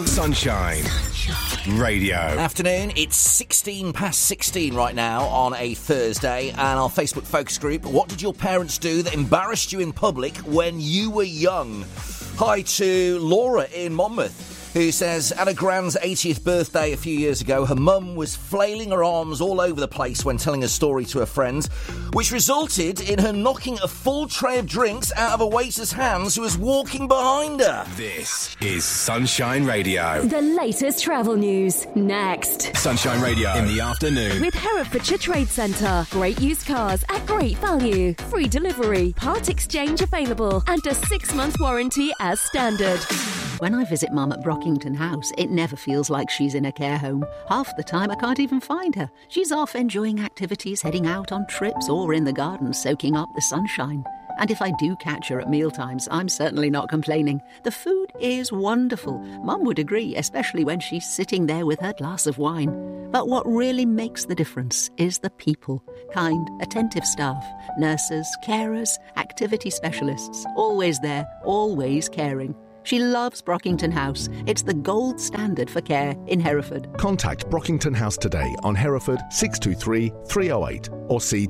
Sunshine Radio. Afternoon, it's 16 past 16 right now on a Thursday, and our Facebook focus group, what did your parents do that embarrassed you in public when you were young? Hi to Laura in Monmouth, who says, at a grand's 80th birthday a few years ago, her mum was flailing her arms all over the place when telling a story to her friends, which resulted in her knocking a full tray of drinks out of a waiter's hands who was walking behind her. This is Sunshine Radio. The latest travel news, next. Sunshine Radio in the afternoon. With Herefordshire Trade Centre. Great used cars at great value. Free delivery, part exchange available, and a 6-month warranty as standard. When I visit Mum at Brockington House, it never feels like she's in a care home. Half the time I can't even find her. She's off enjoying activities, heading out on trips, or in the garden soaking up the sunshine. And if I do catch her at mealtimes, I'm certainly not complaining. The food is wonderful. Mum would agree, especially when she's sitting there with her glass of wine. But what really makes the difference is the people. Kind, attentive staff, nurses, carers, activity specialists. Always there, always caring. She loves Brockington House. It's the gold standard for care in Hereford. Contact Brockington House today on Hereford 623 308 or see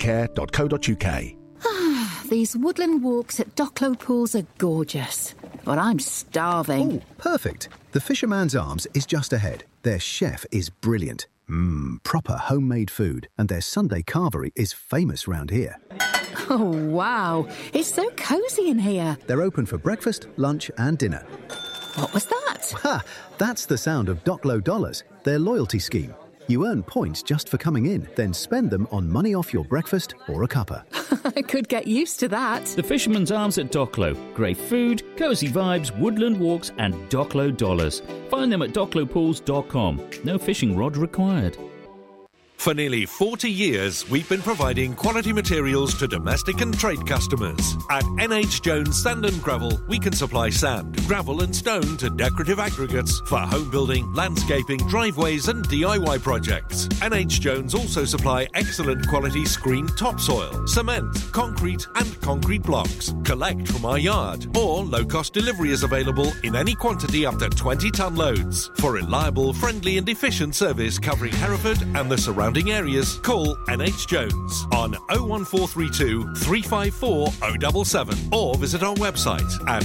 dormicare.co.uk. These woodland walks at Docklow Pools are gorgeous, but I'm starving. Oh, perfect. The Fisherman's Arms is just ahead. Their chef is brilliant. Proper homemade food, and their Sunday carvery is famous round here. Oh, wow. It's so cosy in here. They're open for breakfast, lunch and dinner. What was that? Ha! That's the sound of Docklow Dollars, their loyalty scheme. You earn points just for coming in, then spend them on money off your breakfast or a cuppa. I could get used to that. The Fisherman's Arms at Docklow. Great food, cosy vibes, woodland walks and Docklow dollars. Find them at docklowpools.com. No fishing rod required. For nearly 40 years, we've been providing quality materials to domestic and trade customers. At NH Jones Sand and Gravel, we can supply sand, gravel and stone to decorative aggregates for home building, landscaping, driveways and DIY projects. NH Jones also supply excellent quality screened topsoil, cement, concrete and concrete blocks. Collect from our yard, or low-cost delivery is available in any quantity up to 20-tonne loads. For reliable, friendly and efficient service covering Hereford and the surrounding areas, call NH Jones on 01432 354 077 or visit our website at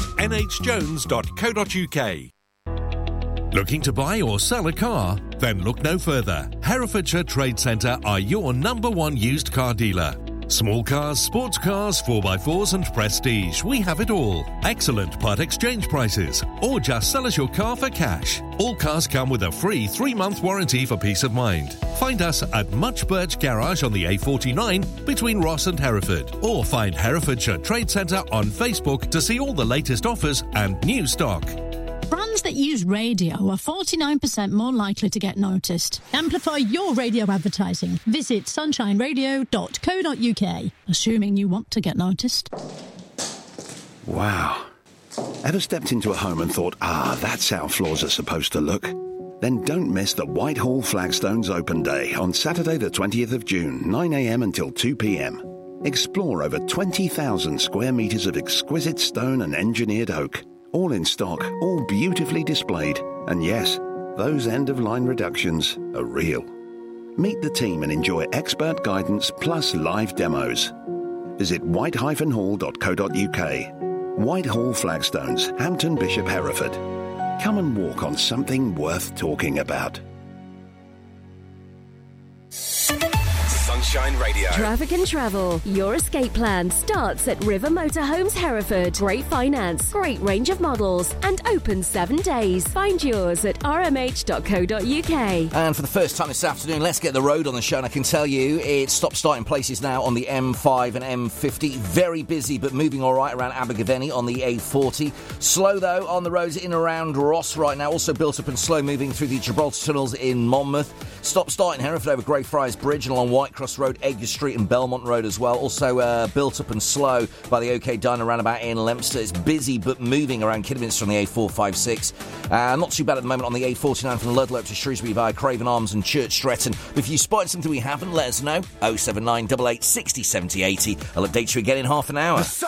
nhjones.co.uk. Looking to buy or sell a car? Then look no further. Herefordshire Trade Centre are your #1 used car dealer. Small cars, sports cars, 4x4s and prestige. We have it all. Excellent part exchange prices. Or just sell us your car for cash. All cars come with a free 3-month warranty for peace of mind. Find us at Much Birch Garage on the A49 between Ross and Hereford. Or find Herefordshire Trade Centre on Facebook to see all the latest offers and new stock. Brands that use radio are 49% more likely to get noticed. Amplify your radio advertising. Visit sunshineradio.co.uk. Assuming you want to get noticed. Wow. Ever stepped into a home and thought, that's how floors are supposed to look? Then don't miss the Whitehall Flagstones Open Day on Saturday the 20th of June, 9am until 2pm. Explore over 20,000 square metres of exquisite stone and engineered oak. All in stock, all beautifully displayed. And yes, those end-of-line reductions are real. Meet the team and enjoy expert guidance plus live demos. Visit white-hall.co.uk. Whitehall Flagstones, Hampton Bishop, Hereford. Come and walk on something worth talking about. Sunshine Radio. Traffic and travel. Your escape plan starts at River Motorhomes Hereford. Great finance, great range of models, and open 7 days. Find yours at rmh.co.uk. And for the first time this afternoon, let's get the road on the show. And I can tell you, it's stop-starting places now on the M5 and M50. Very busy, but moving all right around Abergavenny on the A40. Slow, though, on the roads in and around Ross right now. Also built up and slow moving through the Gibraltar tunnels in Monmouth. Stop-starting Hereford over Greyfriars Bridge and along Whitecross Road, Edgar Street and Belmont Road as well. Also built up and slow by the OK Diner roundabout in Leominster. It's busy but moving around Kidderminster on the A456. Not too bad at the moment on the A49 from Ludlow to Shrewsbury via Craven Arms and Church Stretton. But if you spotted something we haven't, let us know. 079 88 60 70 80. I'll update you again in half an hour.